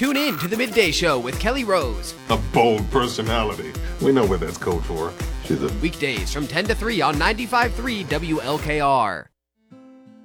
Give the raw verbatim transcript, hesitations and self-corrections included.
Tune in to the Midday Show with Kelly Rose. A bold personality. We know what that's code for. She's a... Weekdays from ten to three on ninety-five point three W L K R.